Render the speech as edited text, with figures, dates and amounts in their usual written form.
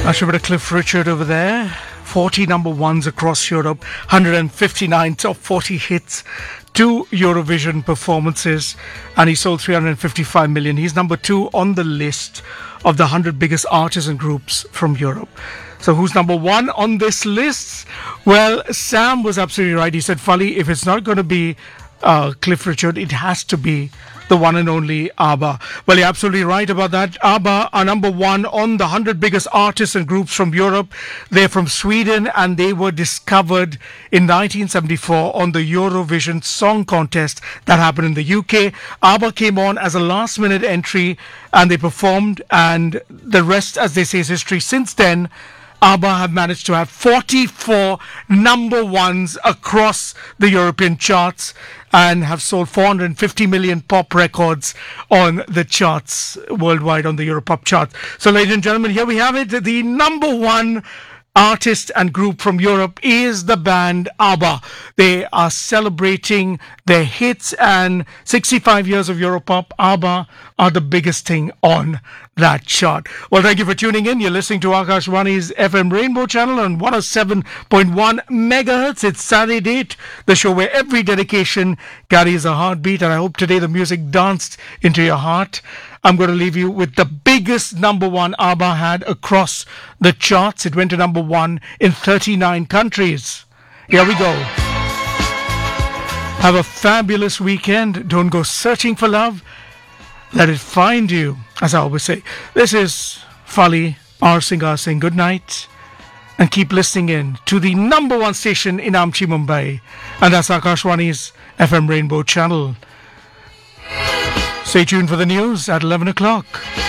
Ashwita Cliff Richard over there. 40 number ones across Europe, 159 top 40 hits, 2 Eurovision performances, and he sold 355 million. He's number 2 on the list of the 100 biggest artists and groups from Europe. So who's number 1 on this list? Well, Sam was absolutely right. He said, Fali, if it's not going to be Cliff Richard, it has to be the one and only ABBA. Well, you're absolutely right about that. ABBA are number 1 on the 100 biggest artists and groups from Europe. They're from Sweden and they were discovered in 1974 on the Eurovision Song Contest that happened in the UK. ABBA came on as a last-minute entry and they performed, and the rest, as they say, is history. Since then, ABBA have managed to have 44 number ones across the European charts and have sold 450 million pop records on the charts worldwide, on the Europop chart. So, ladies and gentlemen, here we have it. The number 1 artist and group from Europe is the band ABBA. They are celebrating their hits, and 65 years of Europop. ABBA are the biggest thing on that chart. Well, thank you for tuning in. You're listening to Akashvani's FM Rainbow channel on 107.1 megahertz. It's Saturday Date, the show where every dedication carries a heartbeat, and I hope today the music danced into your heart. I'm going to leave you with the biggest number 1 ABBA had across the charts. It went to number 1 in 39 countries. Here we go. Have a fabulous weekend. Don't go searching for love. Let it find you, as I always say. This is Fali R. Singhar saying good night, and keep listening in to the number 1 station in Amchi, Mumbai, and that's Akashvani's FM Rainbow channel. Stay tuned for the news at 11 o'clock.